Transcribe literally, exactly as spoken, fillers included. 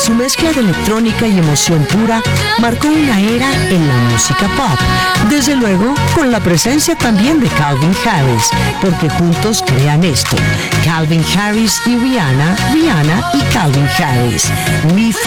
Su mezcla de electrónica y emoción pura marcó una era en la música pop. Desde luego, con la presencia también de Calvin Harris, porque juntos crean esto. Calvin Harris y Rihanna, Rihanna y Calvin Harris. We